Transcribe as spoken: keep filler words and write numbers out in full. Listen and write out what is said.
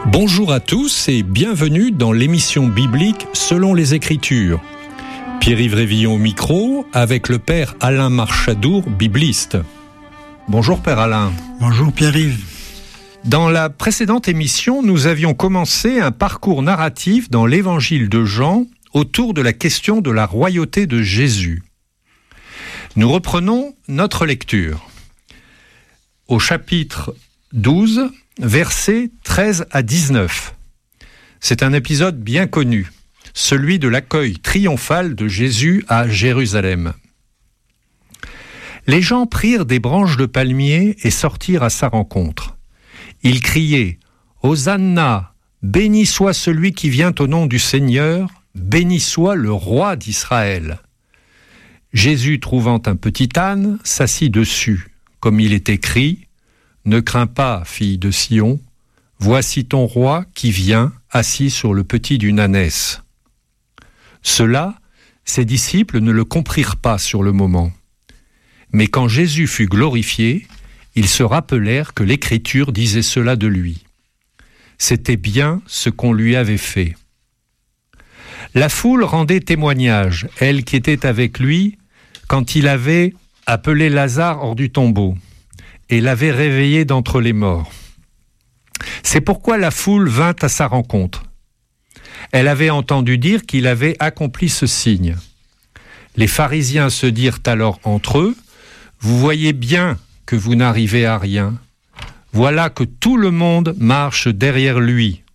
Bonjour à tous et bienvenue dans l'émission biblique Selon les Écritures. Pierre-Yves Révillon au micro avec le Père Alain Marchadour, bibliste. Bonjour Père Alain. Bonjour Pierre-Yves. Dans la précédente émission, nous avions commencé un parcours narratif dans l'Évangile de Jean autour de la question de la royauté de Jésus. Nous reprenons notre lecture. Au chapitre douze, versets treize à dix-neuf. C'est un épisode bien connu, celui de l'accueil triomphal de Jésus à Jérusalem. Les gens prirent des branches de palmier et sortirent à sa rencontre. Ils criaient « Hosanna, béni soit celui qui vient au nom du Seigneur, béni soit le roi d'Israël. » Jésus, trouvant un petit âne, s'assit dessus, comme il est écrit « Ne crains pas, fille de Sion, voici ton roi qui vient, assis sur le petit d'une ânesse. » Cela, ses disciples ne le comprirent pas sur le moment. Mais quand Jésus fut glorifié, ils se rappelèrent que l'Écriture disait cela de lui. C'était bien ce qu'on lui avait fait. La foule rendait témoignage, elle qui était avec lui, quand il avait appelé Lazare hors du tombeau et l'avait réveillé d'entre les morts. C'est pourquoi la foule vint à sa rencontre. Elle avait entendu dire qu'il avait accompli ce signe. Les pharisiens se dirent alors entre eux, « Vous voyez bien que vous n'arrivez à rien. Voilà que tout le monde marche derrière lui.